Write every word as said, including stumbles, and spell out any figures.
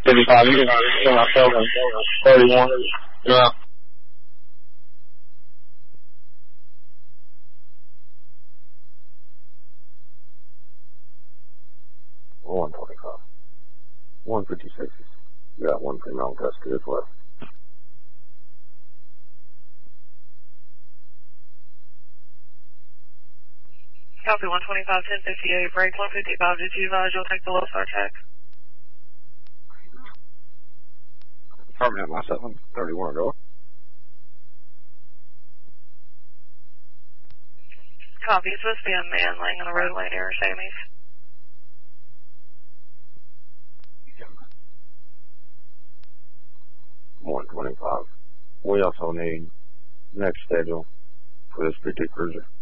fifty-five, you can see myself in thirty-one. Yeah. one twenty-five. one fifty-six. You got one female in custody as well. Copy one twenty-five, ten fifty-eight, break one fifty-five, did you advise you'll take the low star check? Affirmative, myself, thirty-one door. Copy, it's supposed to be a man laying on a roadway near Sammy's. one twenty-five. We also need next schedule for this P T Cruiser.